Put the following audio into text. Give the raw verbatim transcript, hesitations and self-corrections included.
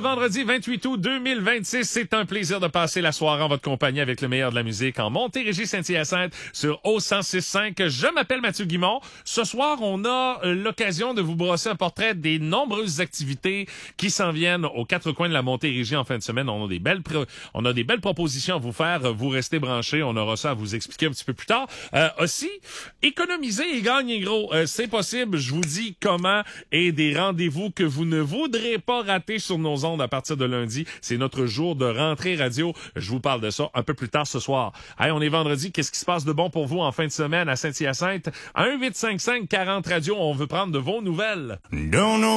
vendredi vingt-huit août deux mille vingt-six. C'est un plaisir de passer la soirée en votre compagnie avec le meilleur de la musique en Montérégie-Saint-Hyacinthe sur O cent six cinq. Je m'appelle Mathieu Guimond. Ce soir, on a l'occasion de vous brosser un portrait des nombreuses activités qui s'en viennent aux quatre coins de la Montérégie en fin de semaine. On a des belles, pro- on a des belles propositions à vous faire. Vous restez branchés. On aura ça à vous expliquer un petit peu plus tard. Euh, aussi, économiser et gagner gros. Euh, c'est possible. Je vous dis comment et des rendez-vous que vous ne voudrez pas rater sur nos ondes à partir de lundi. C'est notre jour de rentrée radio. Je vous parle de ça un peu plus tard ce soir. Hey, on est vendredi. Qu'est-ce qui se passe de bon pour vous en fin de semaine à Saint-Hyacinthe? un huit cinq cinq quarante radio. On veut prendre de vos nouvelles. Don't know